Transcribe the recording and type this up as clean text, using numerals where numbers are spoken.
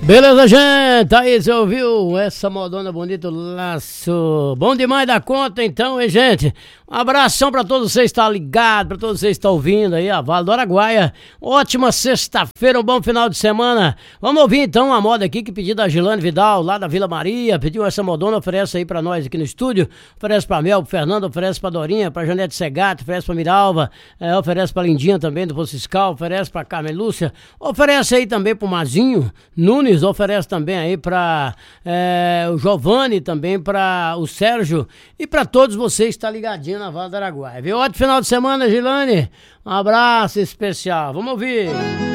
Beleza, gente? Aí você ouviu essa modona bonita, laço. Bom demais da conta, então, hein, gente? Um abração pra todos vocês que estão ligados, pra todos vocês que estão ouvindo aí, a Vale do Araguaia. Ótima sexta-feira, um bom final de semana. Vamos ouvir então uma moda aqui que pediu da Gilane Vidal, lá da Vila Maria. Pediu essa modona, oferece aí pra nós aqui no estúdio. Oferece pra Mel, pro Fernando, oferece pra Dorinha, pra Janete Segato, oferece pra Miralva, oferece pra Lindinha também do Poço Fiscal, oferece pra Carmen Lúcia, oferece aí também pro Mazinho Nunes, oferece também aí pra o Giovanni, também pra o Sérgio e pra todos vocês que estão ligadinhos na Vale do Araguaia. Viu? Ótimo final de semana, Gilane. Um abraço especial. Vamos ouvir.